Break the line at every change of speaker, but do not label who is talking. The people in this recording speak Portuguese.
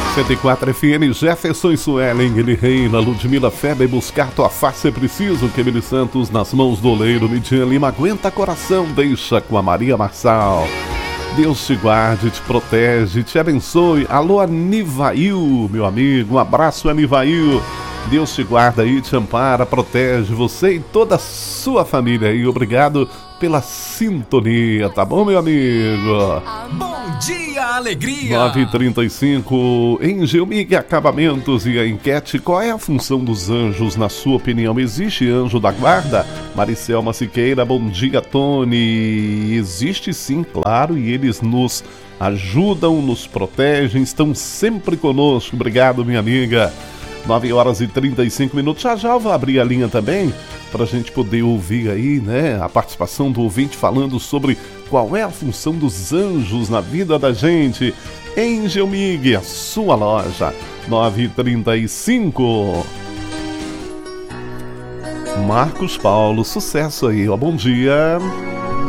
104 FM, Jefferson e Suelen, ele reina. Ludmila Feber, buscar tua face é preciso. Kemily Santos, nas mãos do oleiro. Midian Lima, aguenta coração, deixa com a Maria Marçal. Deus te guarde, te protege, te abençoe. Alô, Anivail, meu amigo, um abraço, Anivail. Deus te guarda aí, te ampara, protege você e toda a sua família aí. Obrigado pela sintonia, tá bom, meu amigo?
Bom dia, alegria!
9h35, em Gelmig Acabamentos e a enquete: qual é a função dos anjos, na sua opinião? Existe anjo da guarda? Maricelma Siqueira, bom dia, Tony. Existe sim, claro, e eles nos ajudam, nos protegem, estão sempre conosco. Obrigado, minha amiga. 9h35. Já já eu vou abrir a linha também para a gente poder ouvir aí, né, a participação do ouvinte falando sobre qual é a função dos anjos na vida da gente. Angel Mig, a sua loja. 9h35. Marcos Paulo, sucesso aí, ó, bom dia.